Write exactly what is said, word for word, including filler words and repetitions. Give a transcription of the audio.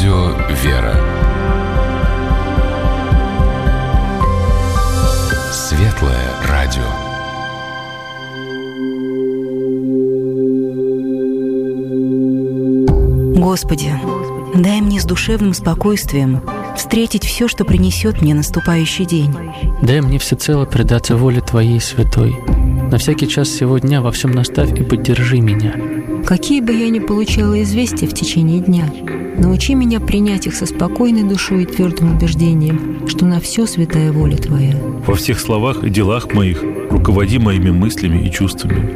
Радио «Вера». Светлое радио. Господи, дай мне с душевным спокойствием встретить все, что принесет мне наступающий день. Дай мне всецело предаться воле Твоей святой. На всякий час сего дня во всем наставь и поддержи меня. Какие бы я ни получала известия в течение дня, научи меня принять их со спокойной душой и твердым убеждением, что на все святая воля Твоя. Во всех словах и делах моих руководи моими мыслями и чувствами.